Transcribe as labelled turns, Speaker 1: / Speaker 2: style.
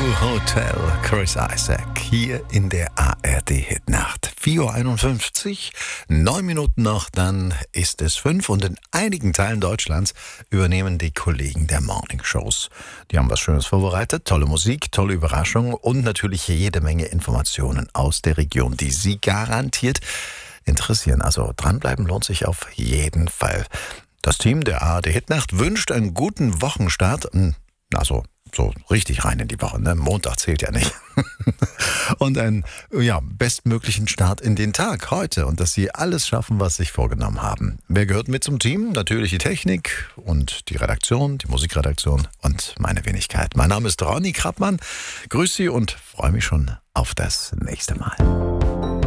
Speaker 1: Hotel, Chris Isaak, hier in der ARD-Hitnacht. 4:51 Uhr, 9 Minuten noch, dann ist es 5 und in einigen Teilen Deutschlands übernehmen die Kollegen der Morningshows. Die haben was Schönes vorbereitet, tolle Musik, tolle Überraschungen und natürlich jede Menge Informationen aus der Region, die Sie garantiert interessieren. Also dranbleiben lohnt sich auf jeden Fall. Das Team der ARD-Hitnacht wünscht einen guten Wochenstart. Also so richtig rein in die Woche, ne? Montag zählt ja nicht. Und einen bestmöglichen Start in den Tag heute und dass Sie alles schaffen, was Sie sich vorgenommen haben. Wer gehört mit zum Team? Natürlich die Technik und die Redaktion, die Musikredaktion und meine Wenigkeit. Mein Name ist Ronny Krappmann. Grüß Sie und freue mich schon auf das nächste Mal.